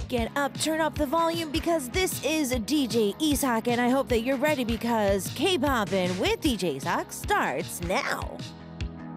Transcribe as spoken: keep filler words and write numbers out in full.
Get up, turn up the volume because this is D J Isak, and I hope that you're ready because K-Poppin' with D J Isak starts now.